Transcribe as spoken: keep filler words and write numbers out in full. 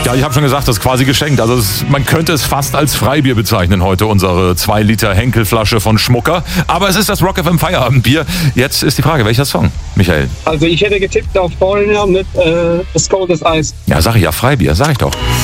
Ja, ich habe schon gesagt, das ist quasi geschenkt. Also es, man könnte es fast als Freibier bezeichnen heute, unsere zwei Liter Henkelflasche von Schmucker. Aber es ist das Rock F M Feierabendbier. Jetzt ist die Frage, welcher Song, Michael? Also ich hätte getippt auf Foreigner mit äh, Das Cold as Ice. Ja, sag ich ja, Freibier, sag ich doch.